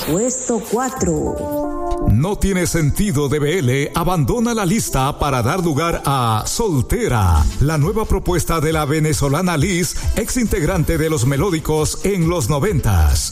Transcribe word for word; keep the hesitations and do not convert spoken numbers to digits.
Puesto cuatro. No tiene sentido de B L abandona la lista para dar lugar a Soltera, la nueva propuesta de la venezolana Liz, ex integrante de Los Melódicos en los noventas.